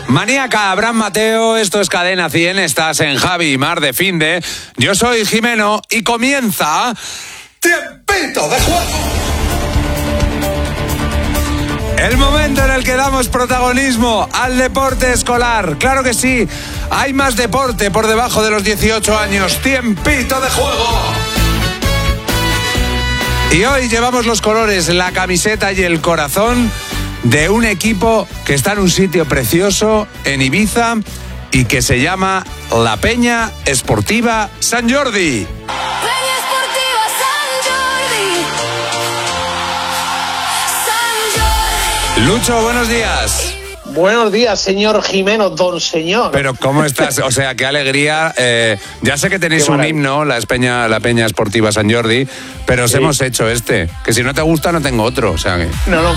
Maníaca, Abraham Mateo, esto es Cadena 100, estás en Javi y Mar de Finde. Yo soy Jimeno y comienza... ¡Tiempito de juego! El momento en el que damos protagonismo al deporte escolar. Claro que sí, hay más deporte por debajo de los 18 años. ¡Tiempito de juego! Y hoy llevamos los colores, la camiseta y el corazón de un equipo que está en un sitio precioso, en Ibiza, y que se llama la Peña Esportiva Sant Jordi. Peña Esportiva Sant Jordi. Lucho, buenos días. Buenos días, señor Jimeno, don señor. Pero ¿cómo estás? O sea, qué alegría. Ya sé que tenéis un himno, la Peña Esportiva Sant Jordi, pero os hemos hecho que si no te gusta no tengo otro. O sea que... No.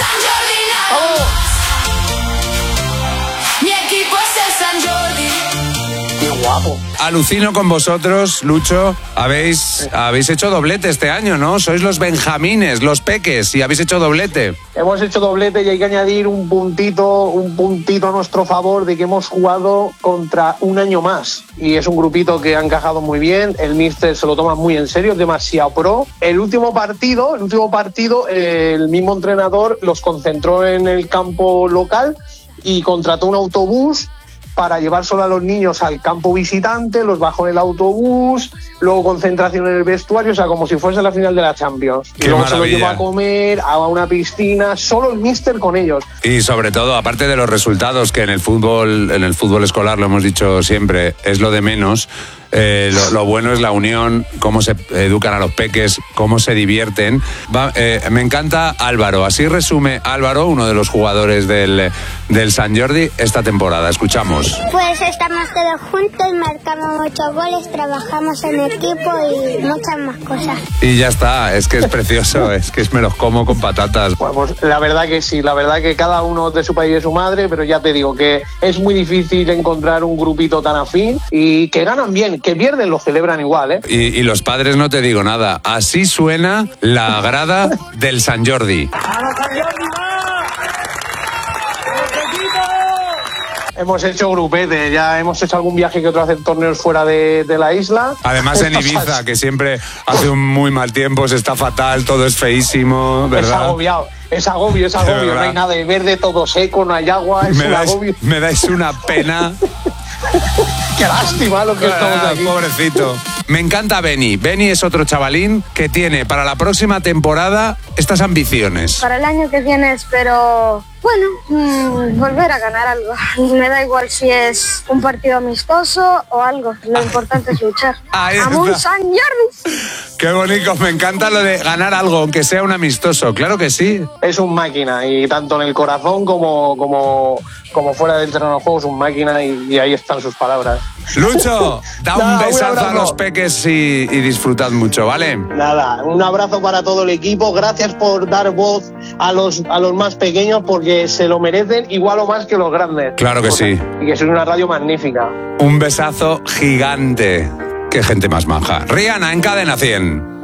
Guapo. Alucino con vosotros, Lucho. Habéis hecho doblete este año, ¿no? Sois los benjamines, los peques, y habéis hecho doblete. Hemos hecho doblete y hay que añadir un puntito a nuestro favor de que hemos jugado contra un año más. Y es un grupito que ha encajado muy bien. El míster se lo toma muy en serio, es demasiado pro. El último partido, el mismo entrenador los concentró en el campo local y contrató un autobús para llevar solo a los niños al campo visitante, los bajó en el autobús, luego concentración en el vestuario, o sea, como si fuese la final de la Champions. Qué y luego maravilla. se los llevó a comer, a una piscina, solo el míster con ellos. Y sobre todo, aparte de los resultados, que en el fútbol escolar, lo hemos dicho siempre, es lo de menos, lo bueno es la unión, cómo se educan a los peques, cómo se divierten. Me encanta Álvaro, así resume Álvaro, uno de los jugadores del Sant Jordi, esta temporada. Escuchamos. Pues estamos todos juntos, marcamos muchos goles, trabajamos en equipo y muchas más cosas. Y ya está, es que es precioso, es que me los como con patatas. Bueno, pues la verdad que sí, la verdad que cada uno de su país y de su madre, pero ya te digo que es muy difícil encontrar un grupito tan afín y que ganan bien, que pierden, lo celebran igual, ¿eh? Y los padres no te digo nada, así suena la grada del Sant Jordi. Hemos hecho grupete, ya hemos hecho algún viaje que otro hacer torneos fuera de la isla. Además en Ibiza, que siempre hace un muy mal tiempo, se está fatal, todo es feísimo, ¿verdad? Es agobio, no hay nada de verde, todo seco, no hay agua, es un agobio. Me dais una pena. Qué lástima lo que estamos aquí. Pobrecito. Me encanta Beni. Beni es otro chavalín que tiene para la próxima temporada estas ambiciones. Para el año que viene espero, volver a ganar algo. Me da igual si es un partido amistoso o algo. Lo importante es luchar. ¡Vamos, Sant Jordi! Qué bonito, me encanta lo de ganar algo, aunque sea un amistoso. Claro que sí. Es un máquina, y tanto en el corazón como fuera del terreno de juego es un máquina, y ahí están sus palabras. Lucho, da un besazo a los peques y disfrutad mucho, ¿vale? Nada, un abrazo para todo el equipo. Gracias por dar voz a los más pequeños, porque se lo merecen igual o más que los grandes. Claro que sí. Y que sois una radio magnífica. Un besazo gigante. Qué gente más maja. Rihanna en Cadena 100.